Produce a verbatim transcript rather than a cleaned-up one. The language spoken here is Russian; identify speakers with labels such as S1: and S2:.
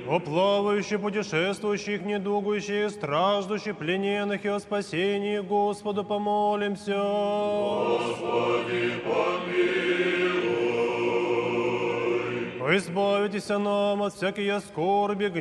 S1: о плавающих, путешествующих, недугующих, страждущих, плененных и о спасении Господу помолимся.
S2: Господи, помилуй.
S1: Избавитесь нам от всякие скорби,